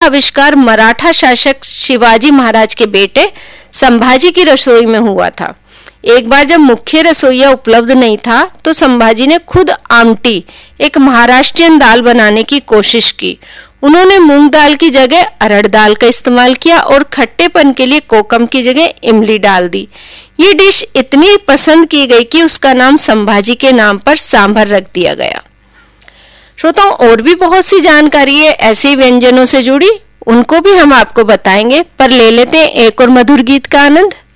आविष्कार मराठा शासक शिवाजी महाराज के बेटे संभाजी की रसोई में हुआ था। एक बार जब मुख्य रसोइया उपलब्ध नहीं था तो संभाजी ने खुद आमटी, एक महाराष्ट्रियन दाल बनाने की कोशिश की। उन्होंने मूंग दाल की जगह अरहर दाल का इस्तेमाल किया और खट्टेपन के लिए कोकम की जगह इमली डाल दी। ये डिश इतनी पसंद की गई कि उसका नाम संभाजी के नाम पर सांभर रख दिया गया। श्रोताओं, और भी बहुत सी जानकारी है ऐसे व्यंजनों से जुड़ी, उनको भी हम आपको बताएंगे, पर ले लेते हैं एक और मधुर गीत का आनंद।